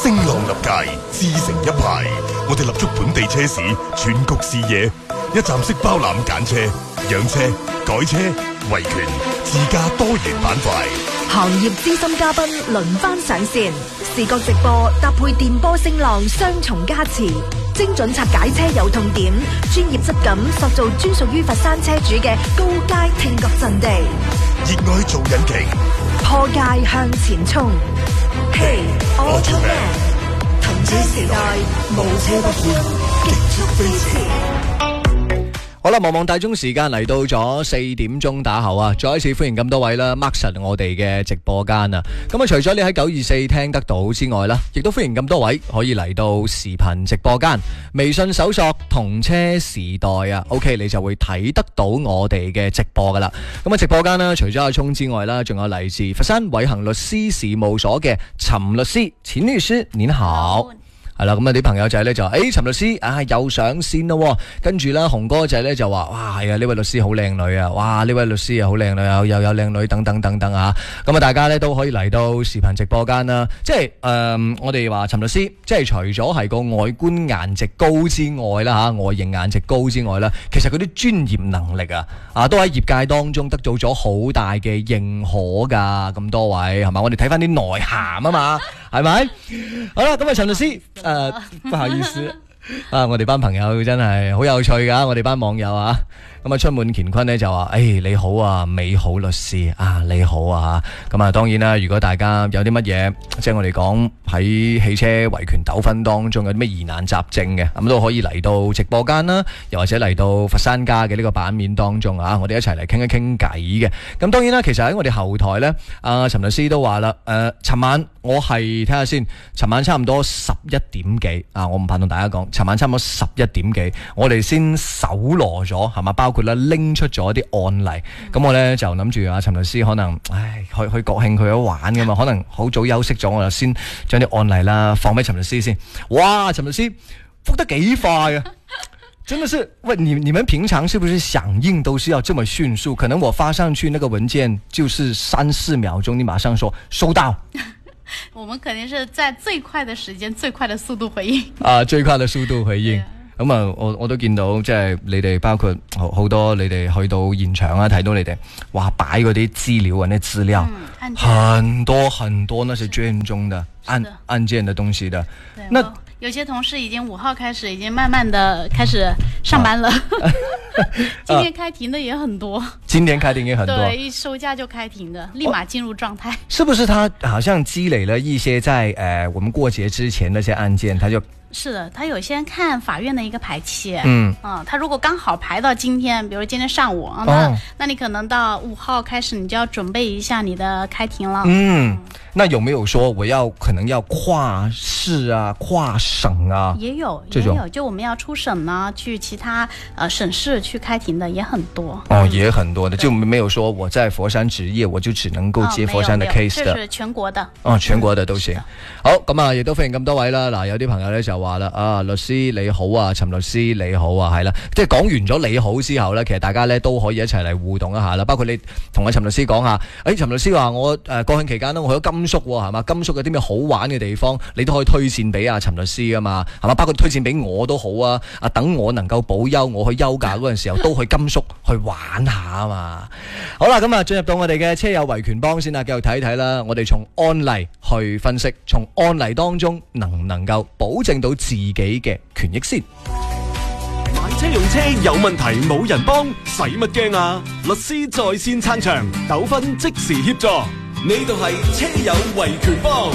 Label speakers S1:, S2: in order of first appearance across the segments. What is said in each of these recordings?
S1: 聲浪立界，自成一派。我哋立足本地車市，全局視野，一站式包攬揀車、養車、改車、維權、自駕多元板塊。
S2: 行業資深嘉賓輪番上線，視覺直播搭配電波聲浪雙重加持，精準拆解車有痛點，專業質感塑造專屬於佛山車主嘅高階聽覺陣地。
S1: 熱愛做引擎，
S2: 破界向前衝。Hey Automan， 同車時代，無車不歡，極速飛馳。
S3: 好啦，望望大鐘時間嚟到咗4點鐘打後啊！再一次歡迎咁多位啦 ，mark 實我哋嘅直播間啊！咁啊，除咗你喺924聽得到之外啦，亦都歡迎咁多位可以嚟到視頻直播間，微信搜索同車時代啊 ，OK 你就會睇得到我哋嘅直播噶啦。咁啊，直播間啦，除咗阿聰之外啦，仲有嚟自佛山偉恒律師事務所嘅陳律師，錢律師，您好。係啦，咁啊啲朋友仔咧就陳律師又上線咯，跟住啦紅哥仔咧就話哇係啊，呢位律師好靚女啊，哇呢位律師又好靚女啊，又有靚女等等等等啊，咁啊大家咧都可以嚟到視頻直播間啦，即係我哋話陳律師即係除咗係個外觀顏值高之外啦吓，外形顏值高之外啦，其實佢啲專業能力啊都喺業界當中得到咗好大嘅認可噶，咁多位係嘛？我哋睇翻啲內涵啊嘛，係咪？好啦，咁啊陳律師。不好意思我哋班朋友真係好有趣噶，我哋班網友啊，咁啊春滿乾坤呢就話你好啊，美好律師你好啊，咁啊當然啦，如果大家有啲乜嘢，即係我哋講喺汽車維權糾紛當中有啲咩疑難雜症嘅，咁都可以嚟到直播間啦，又或者嚟到佛山家嘅呢個版面當中啊，我哋一齊嚟傾一傾偈嘅。咁當然啦，其實喺我哋後台呢，陳律師都話啦，尋晚我係睇下先，尋晚差唔多11點幾我唔怕同大家講，尋晚差唔多11點幾，我哋先搜羅咗係嘛，包括啦拎出咗啲案例，咁我呢就諗住陳律師可能去國慶去咗玩噶嘛，可能好早休息咗，我就先將啲案例啦放俾陳律師先。哇，陳律師覆得幾快啊！真的是，喂，你們平常是不是響應都是要這麼迅速？可能我發上去那個文件就是3-4秒鐘，你馬上說收到。
S4: 我們肯定是在最快的時間、最快的速度回應。
S3: 最快的速度回應。咁啊，我都見到即係你哋包括好多你哋去到現場睇到你哋哇擺嗰啲資料啊，啲資料，很多很多那些卷宗的案件的東西的。那
S4: 有些同事已經5號開始，已經慢慢的開始上班了。今天開庭的也很多。今天開庭也很多。對，一收假就開庭的，立馬進入狀態。
S3: 是不是他好像積累了一些在我們過節之前那些案件，他就是
S4: 的，他有些看法院的一個排期，他如果剛好排到今天，比如今天上午那你可能到5號開始，你就要準備一下你的開庭了。
S3: 那有沒有說我可能要跨市跨省也有，
S4: 就我們要出省呢，去其他省市去開庭的也很多。
S3: 也很多的，就沒有說我在佛山執業，我就只能夠接佛山的 case 的。
S4: 這是全國的。
S3: 全國的都行。好，咁亦都歡迎咁多位啦。嗱，有啲朋友咧就話啦，律師你好啊，陳律師你好啊，係啦，即係講完咗你好之後咧，其實大家咧都可以一齊嚟互動一下啦。包括你同阿陳律師講下，陳律師話我國慶期間呢，我去咗甘肅係嘛，甘肅有啲咩好玩嘅地方，你都可以推薦俾阿陳律師噶嘛，係嘛，包括推薦俾我都好啊。等我能夠保休，我去休假嗰陣時候都去甘肅去玩下啊嘛。好啦，咁啊進入到我哋嘅車友維權幫先啦，繼續睇睇啦。我哋從案例去分析，從案例當中能唔能夠保證到自己嘅權益先。
S5: 買車用車有問題冇人幫，使乜驚啊？律師在線撐場，糾紛即時協助。呢度係車友維權幫。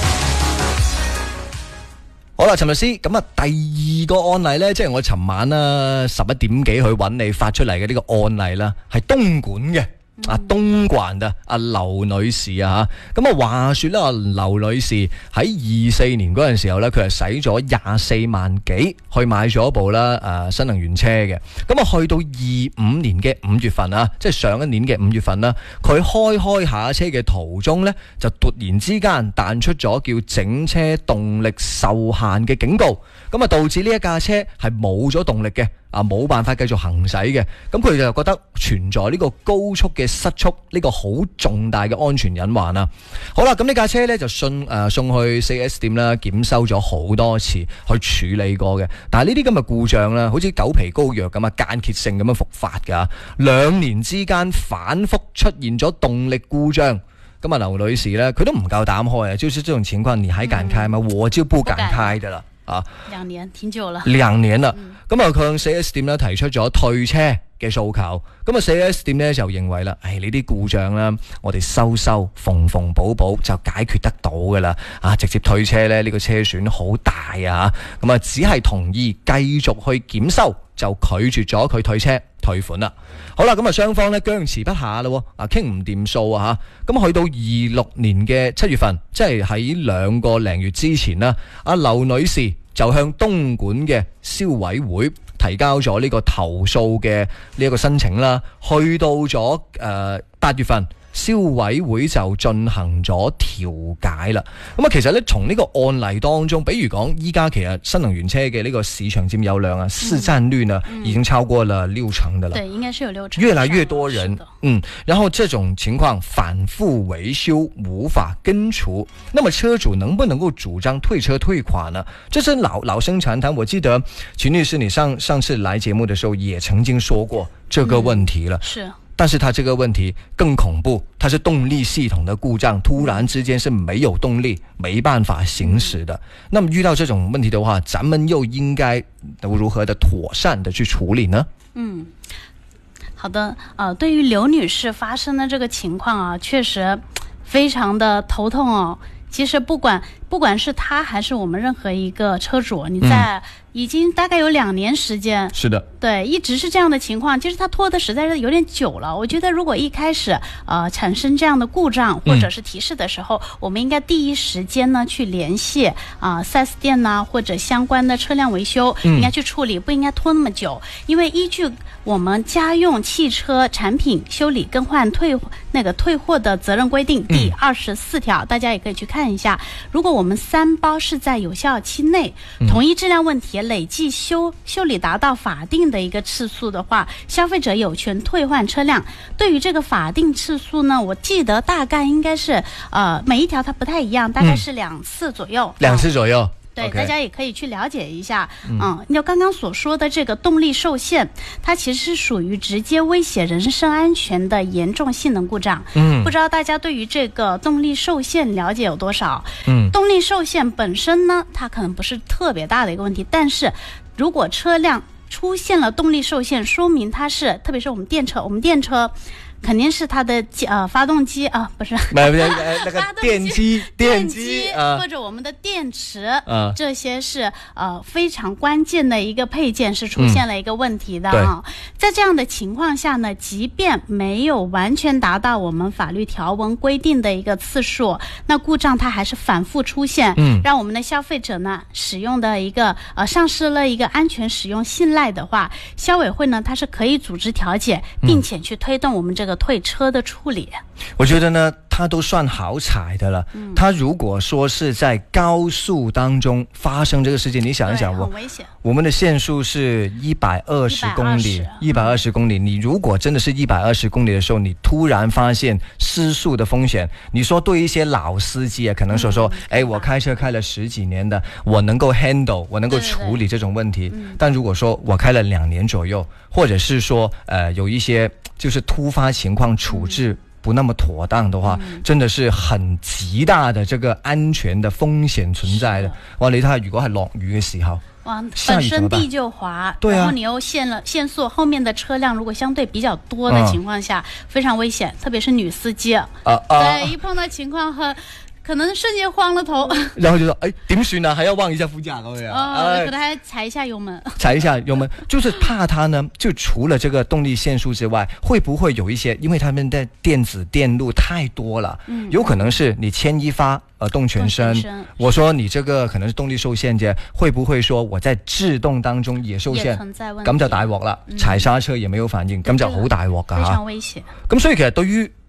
S3: 好啦，陳律師，咁第二個案例呢，即係我尋晚啦11點幾去揾你發出嚟嘅呢個案例啦，係東莞嘅。東莞的劉女士啊，咁話說咧，劉女士喺24年嗰陣時候咧，佢係使咗24萬幾去買咗部啦新能源車嘅。咁去到25年嘅5月份啊，即係上一年嘅5月份啦，佢開下車嘅途中咧，就突然之間彈出咗叫整車動力受限嘅警告，咁導致呢一架車係冇咗動力嘅。 冇辦法繼續行駛嘅，咁佢就覺得存在呢個高速嘅失速呢個好重大嘅安全隱患啦。好啦，咁呢架車呢就送去 4S 店啦，檢修咗好多次去處理過嘅，但係呢啲咁嘅故障啦，好似狗皮膏藥咁啊，間歇性咁樣復發㗎，2年之間反覆出現咗動力故障。咁啊，劉女士呢，佢都唔夠膽開啊，就是這種情況你還敢開嗎？我就不敢開的啦。
S4: 2年挺久了
S3: ，2年啦，咁啊向 4S 店咧提出咗退車嘅訴求，咁啊 4S 店咧就認為啦，呢啲故障啦，我哋修縫補就解決得到噶啦，直接退車咧呢個車損好大啊，咁啊只係同意繼續去檢修，就拒絕咗佢退款啦。好啦，咁啊雙方咧僵持不下啦，傾唔掂數啊吓，咁去到26年嘅7月份，即係喺2個零月之前啦，阿劉女士就向東莞嘅消委會提交咗呢個投訴嘅呢一個申請啦，去到咗8月份。消委會就進行咗調解啦。咁啊，其實咧從呢個案例當中，比如講依家其實新能源車嘅呢個市場佔有量啊，市佔率呢已經超過了60%的了。
S4: 對，應該是有60%。
S3: 越來越多人，然後這種情況反覆維修無法根除，那麼車主能不能夠主張退車退款呢？這是老生常談。我記得秦律師你上次來節目的時候也曾經說過這個問題了。
S4: 是。
S3: 但是它這個問題更恐怖，它是動力系統的故障，突然之間是沒有動力，沒辦法行駛的。那麼遇到這種問題的話，咱們又應該如何的妥善的去處理呢？
S4: 好的，對於劉女士發生的這個情況啊，確實非常的頭痛哦。其實不管是他還是我們任何一個車主，你在已經大概有2年時間，
S3: 是的，
S4: 對，一直是這樣的情況。其實他拖的實在是有點久了。我覺得如果一開始產生這樣的故障或者是提示的時候，我們應該第一時間呢去聯繫4S店呐，或者相關的車輛維修，應該去處理，不應該拖那麼久。因為依據我們家用汽車產品修理更換退貨的責任規定第24條，大家也可以去看一下。如果我們3包是在有效期內，同一質量問題累計修理達到法定的一個次數的話，消費者有權退換車輛。對於這個法定次數呢，我記得大概應該是每一條它不太一樣，大概是2次左右。
S3: 2次左右。
S4: 對，大家也可以去了解一下。就剛剛所說的這個動力受限，它其實是屬於直接威脅人身安全的嚴重性能故障。不知道大家對於這個動力受限了解有多少？動力受限本身呢，它可能不是特別大的一個問題，但是如果車輛出現了動力受限，說明它是，特別是我們電車肯定是它的發動機不是
S3: 那個電機
S4: 或者我們的電池這些是非常關鍵的一個配件，是出現了一個問題的在這樣的情況下呢，即便沒有完全達到我們法律條文規定的一個次數，那故障它還是反覆出現，讓我們的消費者呢使用的一個喪失了一個安全使用信賴的話，消委會呢它是可以組織調解，並且去推動我們這個退車的處理。
S3: 我覺得呢，他都算好彩的了。他如果說是在高速當中發生這個事件，你想一想，
S4: 很危險。
S3: 我們的限速是120公里，120公里。你如果真的是120公里的時候，你突然發現失速的風險，你說對一些老司機啊，可能說，我開車開了10幾年的，我能夠 handle， 我能夠處理這種問題。但如果說我開了2年左右，或者是說有一些就是突發情況處置不那麼妥當的話，真的是很極大的這個安全的風險存在的。哇，你睇下，如果係落雨嘅時候，
S4: 哇，本身地就滑，然後你又限速，後面的車輛如果相對比較多的情況下，非常危險，特別是女司機。對，一碰到情況可能瞬間慌了頭，
S3: 然後就說點算啊，還要望一下副駕咁樣，
S4: 可能還踩一下油門，
S3: 就是怕他呢，就除了這個動力限速之外，會不會有一些，因為他們的電子電路太多了，有可能是你牽一發動全身。我說你這個可能是動力受限嘅，會不會說我在制動當中也受限，咁就大鑊啦，踩剎車也沒有反應，咁就好大鑊噶，
S4: 非常危險。
S3: 咁所以其實對於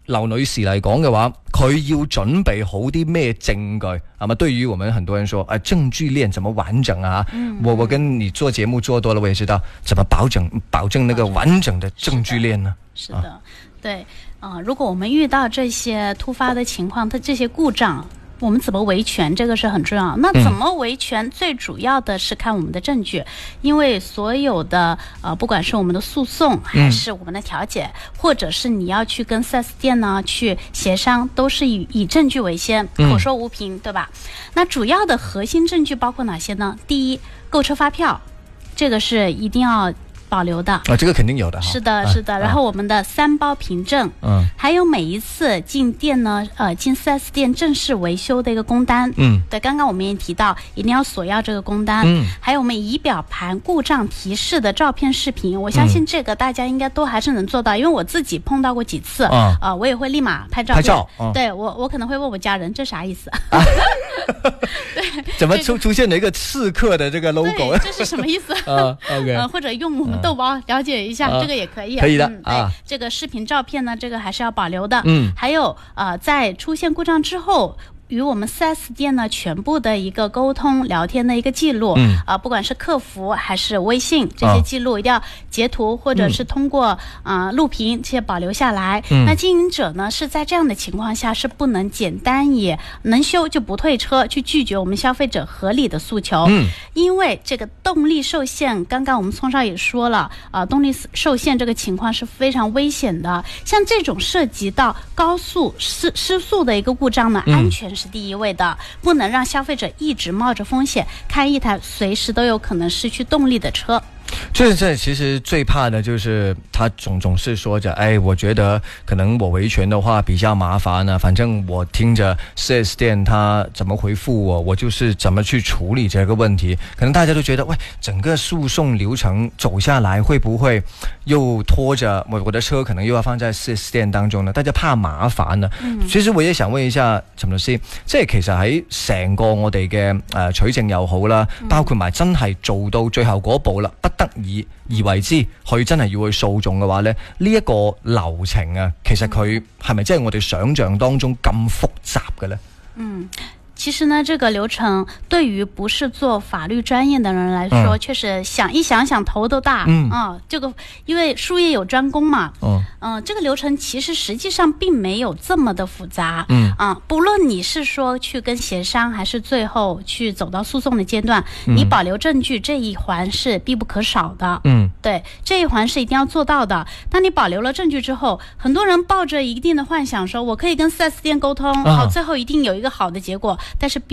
S3: 劉女士嚟講嘅話，佢要準備好啲咩證據？係咪？對於我們很多人說，證據鏈怎麼完整啊？我跟你做節目做多了，我也知道怎麼保證那個完整的證據鏈呢？
S4: 是的，對，如果我們遇到這些突發的情況，它這些故障，我們怎麼維權，這個是很重要。那怎麼維權，最主要的是看我們的證據，因為所有的不管是我們的訴訟，還是我們的調解，或者是你要去跟 4S 店呢去協商，都是以證據為先，口說無憑，對吧？那主要的核心證據包括哪些呢？第一，購車發票，這個是一定要保留的。
S3: 這個肯定有的。
S4: 是的，是的。然後我們的3包憑證，還有每一次進店呢，進 4S 店正式維修的一個工單，對，剛剛我們也提到，一定要索要這個工單，還有我們儀表盤故障提示的照片、視頻，我相信這個大家應該都還是能做到，因為我自己碰到過幾次，我也會立馬拍照片，對，我可能會問我家人，這啥意思？對，
S3: 怎麼出現了一個刺客的這個 logo？
S4: 對，這是什麼意思？OK，或者用我們豆包了解一下，這個也可以。可以的對，這個視頻照片呢，這個還是要保留的。還有在出現故障之後，與我們 4S 店呢全部的一個溝通聊天的一個記錄，不管是客服還是微信，這些記錄一定要截圖，或者是通過錄屏這些保留下來。那經營者呢是在這樣的情況下是不能簡單也能修就不退車，去拒絕我們消費者合理的訴求。因為這個動力受限，剛剛我們聰少也說了，動力受限這個情況是非常危險的。像這種涉及到高速失速的一個故障呢，安全是第一位的，不能讓消費者一直冒着風險開一台隨時都有可能失去動力的車。
S3: 這其實最怕的就是他總是說着，我覺得可能我維權的話比較麻煩呢，反正我聽着 4S 店他怎麼回復我就是怎麼去處理這個問題。可能大家都覺得，喂，整個訴訟流程走下來會不會又拖着我的車可能又要放在 4S 店當中呢？大家怕麻煩呢。其實我也想問一下陳律師，即係其實喺成個我哋嘅取證又好啦，包括埋真係做到最後嗰步啦，不得已而為之，佢真係要去訴訟嘅話呢，呢一個流程啊，其實佢係咪真係我哋想象當中咁複雜嘅呢？
S4: 其實呢，這個流程對於不是做法律專業的人來說，確實想頭都大。這個因為術業有專攻嘛。這個流程其實實際上並沒有這麼的複雜。不論你是說去跟協商，還是最後去走到訴訟的階段，你保留證據這一環是必不可少的。對，這一環是一定要做到的。當你保留了證據之後，很多人抱着一定的幻想說，我可以跟 4S 店溝通，好，最後一定有一個好的結果。但是